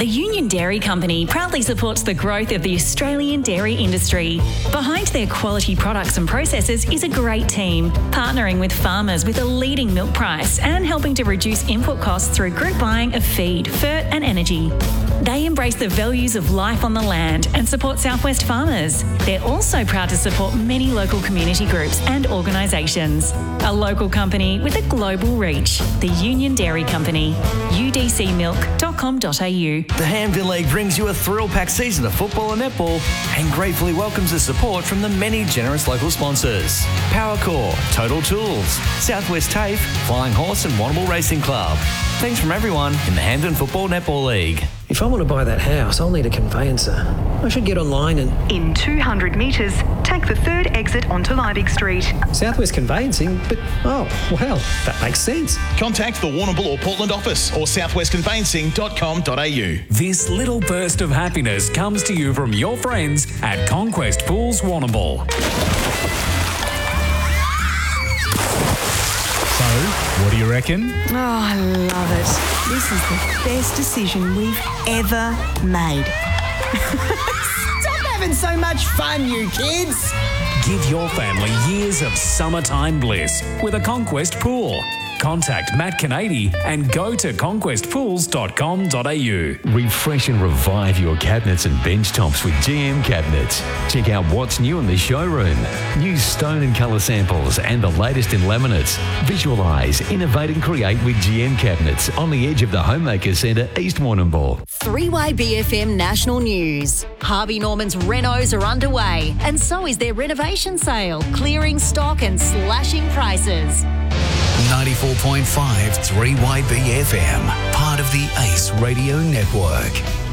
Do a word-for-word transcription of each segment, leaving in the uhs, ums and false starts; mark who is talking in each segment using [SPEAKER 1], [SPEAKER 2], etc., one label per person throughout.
[SPEAKER 1] The Union Dairy Company proudly supports the growth of the Australian dairy industry. Behind their quality products and processes is a great team, partnering with farmers with a leading milk price and helping to reduce input costs through group buying of feed, fert and energy. They embrace the values of life on the land and support Southwest farmers. They're also proud to support many local community groups and organisations. A local company with a global reach. The Union Dairy Company. u d c milk dot com dot a u.
[SPEAKER 2] The Hampden League brings you a thrill-packed season of football and netball and gratefully welcomes the support from the many generous local sponsors. Powercore, Total Tools, Southwest TAFE, Flying Horse and Warrnambool Racing Club. Thanks from everyone in the Hampden Football Netball League.
[SPEAKER 3] If I want to buy that house, I'll need a conveyancer. I should get online and...
[SPEAKER 4] In two hundred metres, take the third exit onto Liebig Street.
[SPEAKER 3] Southwest Conveyancing? But, oh, well, that makes sense.
[SPEAKER 5] Contact the Warrnambool or Portland office or southwest conveyancing dot com dot a u.
[SPEAKER 6] This little burst of happiness comes to you from your friends at Conquest Pools Warrnambool.
[SPEAKER 7] What do you reckon?
[SPEAKER 8] Oh, I love it. This is the best decision we've ever made.
[SPEAKER 9] Stop having so much fun, you kids.
[SPEAKER 6] Give your family years of summertime bliss with a Conquest pool. Contact Matt Canady and go to conquest pools dot com dot a u.
[SPEAKER 10] Refresh and revive your cabinets and bench tops with G M Cabinets. Check out what's new in the showroom. New stone and colour samples and the latest in laminates. Visualise, innovate and create with G M Cabinets on the edge of the Homemaker Centre, East Warrnambool.
[SPEAKER 11] three Y B F M National News. Harvey Norman's renos are underway and so is their renovation sale, clearing stock and slashing prices.
[SPEAKER 12] ninety-four point five three Y B F M, part of the Ace Radio Network.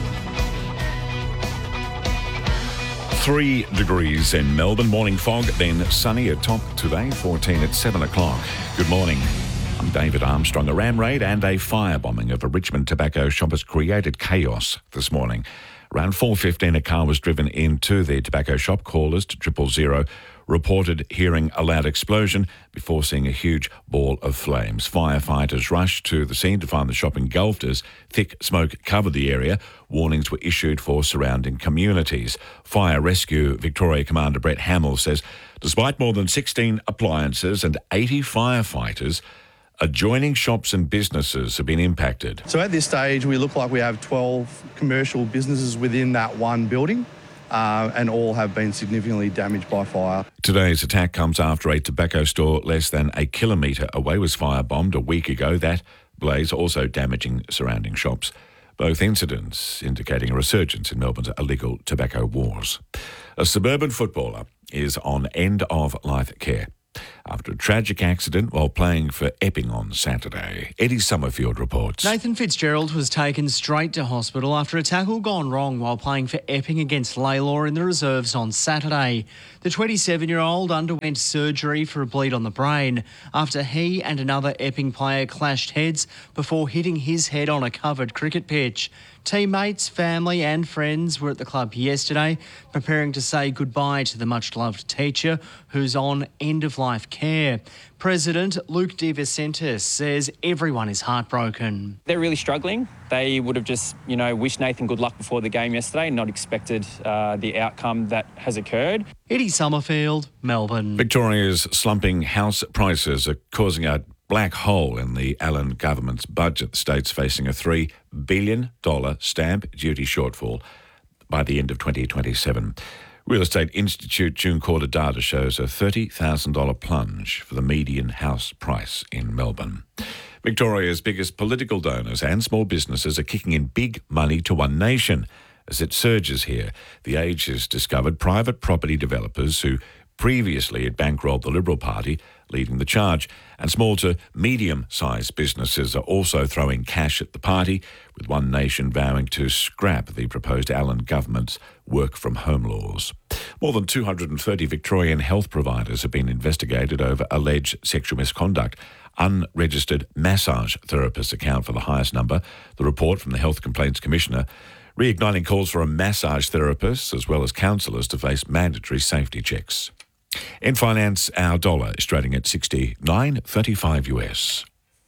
[SPEAKER 13] Three degrees in Melbourne, morning fog, then sunny at top today, fourteen at seven o'clock. Good morning. I'm David Armstrong. A ram raid and a firebombing of a Richmond tobacco shop has created chaos this morning. Around four fifteen, a car was driven into the tobacco shop. Callers to triple zero reported hearing a loud explosion before seeing a huge ball of flames. Firefighters rushed to the scene to find the shop engulfed as thick smoke covered the area. Warnings were issued for surrounding communities. Fire Rescue Victoria Commander Brett Hamill says despite more than sixteen appliances and eighty firefighters, adjoining shops and businesses have been impacted.
[SPEAKER 14] So at this stage, we look like we have twelve commercial businesses within that one building. Uh, and all have been significantly damaged by fire.
[SPEAKER 13] Today's attack comes after a tobacco store less than a kilometre away was firebombed a week ago. That blaze also damaging surrounding shops. Both incidents indicating a resurgence in Melbourne's illegal tobacco wars. A suburban footballer is on end-of-life care after a tragic accident while playing for Epping on Saturday. Eddie Summerfield reports.
[SPEAKER 15] Nathan Fitzgerald was taken straight to hospital after a tackle gone wrong while playing for Epping against Laylaw in the reserves on Saturday. The twenty-seven-year-old underwent surgery for a bleed on the brain after he and another Epping player clashed heads before hitting his head on a covered cricket pitch. Teammates, family and friends were at the club yesterday preparing to say goodbye to the much-loved teacher who's on end-of-life care. President Luke De Vicentis says everyone is heartbroken.
[SPEAKER 16] They're really struggling. They would have just, you know, wished Nathan good luck before the game yesterday and not expected uh, the outcome that has occurred.
[SPEAKER 15] Eddie Summerfield, Melbourne.
[SPEAKER 13] Victoria's slumping house prices are causing a black hole in the Allen government's budget. The state's facing a three billion dollars stamp duty shortfall by the end of twenty twenty-seven. Real Estate Institute June quarter data shows a thirty thousand dollars plunge for the median house price in Melbourne. Victoria's biggest political donors and small businesses are kicking in big money to One Nation as it surges here. The Age has discovered private property developers who previously had bankrolled the Liberal Party leading the charge, and small to medium-sized businesses are also throwing cash at the party, with One Nation vowing to scrap the proposed Allen government's work-from-home laws. More than two hundred thirty Victorian health providers have been investigated over alleged sexual misconduct. Unregistered massage therapists account for the highest number. The report from the Health Complaints Commissioner reigniting calls for a massage therapist as well as counsellors to face mandatory safety checks. In finance, our dollar is trading at sixty-nine thirty-five U S.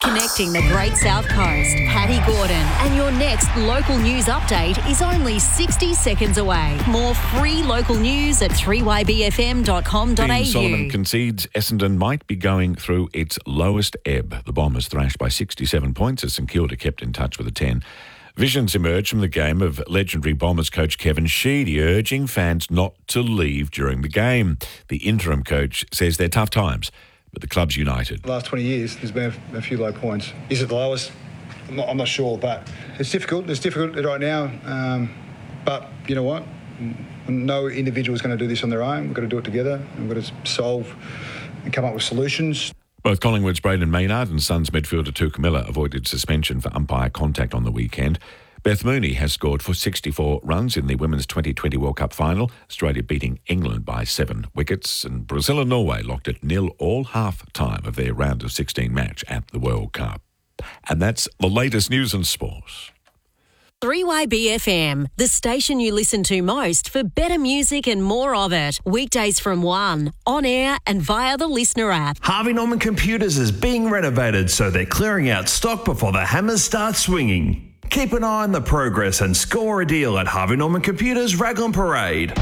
[SPEAKER 11] Connecting the Great South Coast, Patty Gordon, and your next local news update is only sixty seconds away. More free local news at three y b f m dot com dot a u.
[SPEAKER 13] Dean Solomon concedes Essendon might be going through its lowest ebb. The Bombers thrashed by sixty-seven points as St Kilda kept in touch with a ten. Visions emerged from the game of legendary Bombers coach Kevin Sheedy, urging fans not to leave during the game. The interim coach says they're tough times, but the club's united.
[SPEAKER 17] The last twenty years, there's been a, a few low points. Is it the lowest? I'm not, I'm not sure, but it's difficult. It's difficult right now. Um, but you know what? No individual is going to do this on their own. We've got to do it together. We've got to solve and come up with solutions.
[SPEAKER 13] Both Collingwood's Braden Maynard and Suns midfielder Tuka Miller avoided suspension for umpire contact on the weekend. Beth Mooney has scored for sixty-four runs in the Women's twenty twenty World Cup final, Australia beating England by seven wickets, and Brazil and Norway locked at nil all half-time of their round of sixteen match at the World Cup. And that's the latest news and sport.
[SPEAKER 11] three Y B F M, the station you listen to most for better music and more of it. Weekdays from one, on air and via the Listener app.
[SPEAKER 18] Harvey Norman Computers is being renovated, so they're clearing out stock before the hammers start swinging. Keep an eye on the progress and score a deal at Harvey Norman Computers Raglan Parade.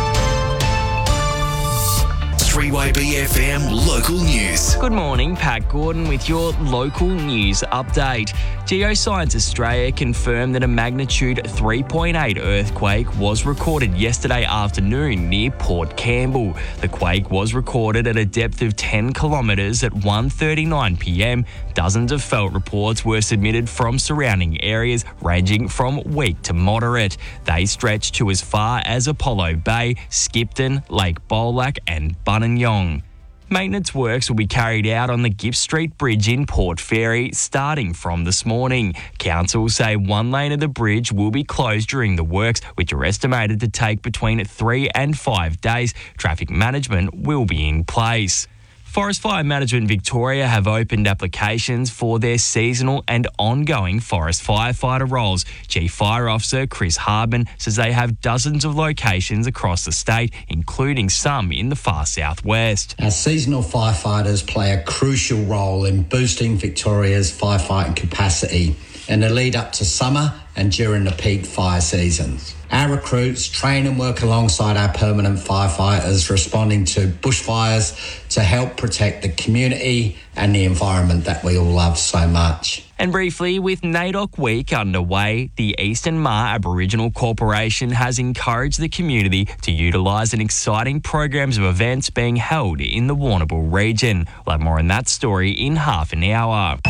[SPEAKER 12] three Y B F M Local News.
[SPEAKER 19] Good morning, Pat Gordon with your local news update. Geoscience Australia confirmed that a magnitude three point eight earthquake was recorded yesterday afternoon near Port Campbell. The quake was recorded at a depth of ten kilometres at one thirty-nine p m. Dozens of felt reports were submitted from surrounding areas ranging from weak to moderate. They stretched to as far as Apollo Bay, Skipton, Lake Bolac and Buninyong. Maintenance works will be carried out on the Gibbs Street Bridge in Port Fairy starting from this morning. Council say one lane of the bridge will be closed during the works, which are estimated to take between three and five days. Traffic management will be in place. Forest Fire Management Victoria have opened applications for their seasonal and ongoing forest firefighter roles. Chief Fire Officer Chris Harbin says they have dozens of locations across the state, including some in the far southwest.
[SPEAKER 20] Our seasonal firefighters play a crucial role in boosting Victoria's firefighting capacity in the lead up to summer and during the peak fire seasons. Our recruits train and work alongside our permanent firefighters responding to bushfires to help protect the community and the environment that we all love so much.
[SPEAKER 19] And briefly, with NAIDOC Week underway, the Eastern Maar Aboriginal Corporation has encouraged the community to utilise an exciting programs of events being held in the Warrnambool region. We'll have more on that story in half an hour.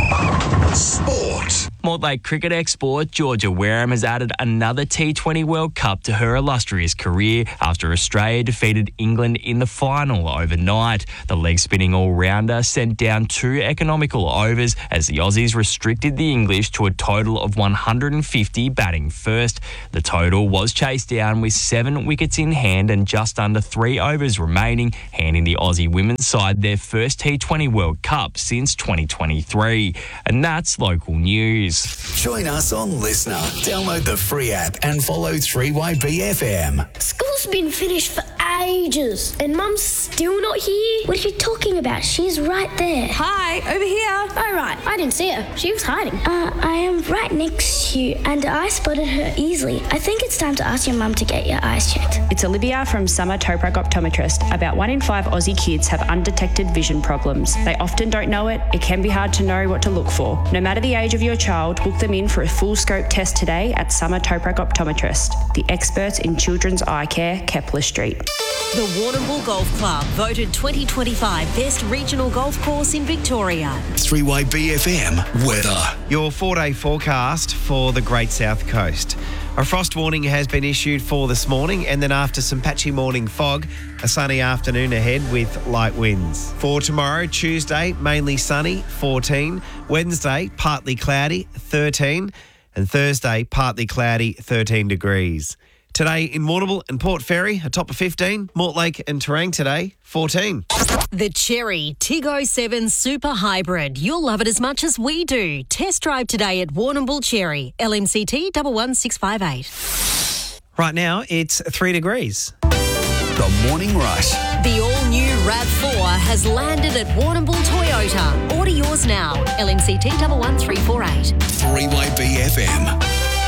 [SPEAKER 12] Sport.
[SPEAKER 19] Mortlake cricket export Georgia Wareham has added another T twenty World Cup to her illustrious career after Australia defeated England in the final overnight. The leg-spinning all-rounder sent down two economical overs as the Aussies restricted the English to a total of one hundred fifty batting first. The total was chased down with seven wickets in hand and just under three overs remaining, handing the Aussie women's side their first T twenty World Cup since twenty twenty-three. And that's local news.
[SPEAKER 12] Join us on Listener. Download the free app and follow three Y B F M.
[SPEAKER 21] School's been finished for ages and Mum's still not here. What are you talking about? She's right there.
[SPEAKER 22] Hi, over here.
[SPEAKER 21] Oh, right. I didn't see her. She was hiding. Uh, I am right next to you and I spotted her easily. I think it's time to ask your mum to get your eyes checked.
[SPEAKER 23] It's Olivia from Summer Toprak Optometrist. About one in five Aussie kids have undetected vision problems. They often don't know it. It can be hard to know what to look for. No matter the age of your child, book them in for a full scope test today at Summer Toprak Optometrist, the experts in children's eye care, Kepler Street.
[SPEAKER 11] The Warrnambool Golf Club, voted twenty twenty-five Best Regional Golf Course in Victoria.
[SPEAKER 12] three Y B F M weather.
[SPEAKER 24] Your four-day forecast for the Great South Coast. A frost warning has been issued for this morning, and then after some patchy morning fog, a sunny afternoon ahead with light winds. For tomorrow, Tuesday, mainly sunny, fourteen. Wednesday, partly cloudy, thirteen. And Thursday, partly cloudy, thirteen degrees. Today in Warrnambool and Port Fairy, a top of fifteen. Mortlake and Terang today, fourteen.
[SPEAKER 11] The Cherry Tiggo seven Super Hybrid. You'll love it as much as we do. Test drive today at Warrnambool Cherry. L M C T one one six five eight.
[SPEAKER 24] Right now, it's three degrees.
[SPEAKER 12] The Morning Rush.
[SPEAKER 11] The all-new RAV four has landed at Warrnambool Toyota. Order yours now. L N C T one one three four eight.
[SPEAKER 12] three Y B F M.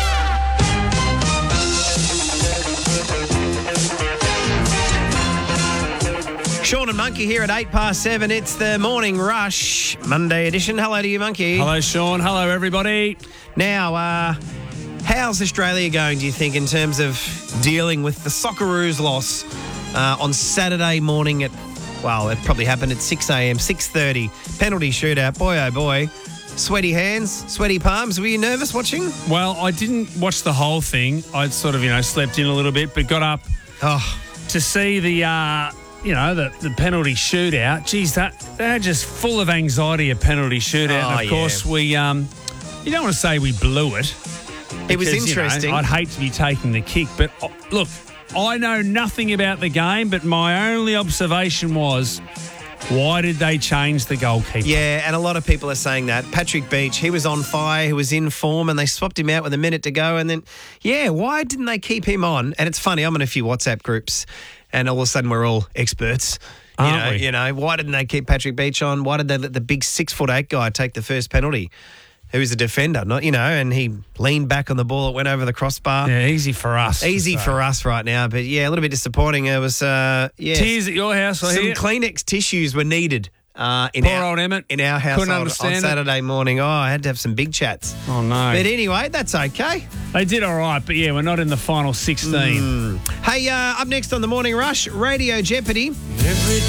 [SPEAKER 24] Sean and Monkey here at eight past seven. It's the Morning Rush, Monday edition. Hello to you, Monkey.
[SPEAKER 1] Hello, Sean. Hello, everybody.
[SPEAKER 24] Now, uh, how's Australia going, do you think, in terms of dealing with the Socceroos loss uh, on Saturday morning at, well, it probably happened at six a.m., six thirty. Penalty shootout. Boy, oh boy. Sweaty hands, sweaty palms. Were you nervous watching?
[SPEAKER 1] Well, I didn't watch the whole thing. I'd sort of, you know, slept in a little bit, but got up
[SPEAKER 24] oh.
[SPEAKER 1] to see the... Uh, You know, the, the penalty shootout. Geez, that they're just full of anxiety, a penalty shootout.
[SPEAKER 24] Oh,
[SPEAKER 1] and of
[SPEAKER 24] yeah.
[SPEAKER 1] course, we, um, you don't want to say we blew it.
[SPEAKER 24] It was
[SPEAKER 1] because,
[SPEAKER 24] interesting.
[SPEAKER 1] You know, I'd hate to be taking the kick, but oh, look, I know nothing about the game, but my only observation was, why did they change the goalkeeper?
[SPEAKER 24] Yeah, and a lot of people are saying that. Patrick Beach, he was on fire, he was in form, and they swapped him out with a minute to go. And then, yeah, why didn't they keep him on? And it's funny, I'm in a few WhatsApp groups, and all of a sudden we're all experts. You
[SPEAKER 1] Aren't
[SPEAKER 24] know,
[SPEAKER 1] we?
[SPEAKER 24] you know, why didn't they keep Patrick Beach on? Why did they let the big six foot eight guy take the first penalty? Who was a defender, not you know, and he leaned back on the ball, it went over the crossbar.
[SPEAKER 1] Yeah, easy for us.
[SPEAKER 24] Easy
[SPEAKER 1] So.
[SPEAKER 24] for us right now, but yeah, a little bit disappointing. It was, uh, yeah.
[SPEAKER 1] Tears at your house, I
[SPEAKER 24] Some
[SPEAKER 1] hear.
[SPEAKER 24] Kleenex tissues were needed. Uh, in
[SPEAKER 1] Poor
[SPEAKER 24] our,
[SPEAKER 1] old Emmett.
[SPEAKER 24] in our house
[SPEAKER 1] Couldn't
[SPEAKER 24] on,
[SPEAKER 1] understand
[SPEAKER 24] on
[SPEAKER 1] it.
[SPEAKER 24] Saturday morning. Oh, I had to have some big chats.
[SPEAKER 1] Oh, no.
[SPEAKER 24] But anyway, that's okay.
[SPEAKER 1] They did all right, but yeah, we're not in the final sixteen.
[SPEAKER 24] Mm. Hey, uh, up next on the Morning Rush, Radio Jeopardy.
[SPEAKER 2] Every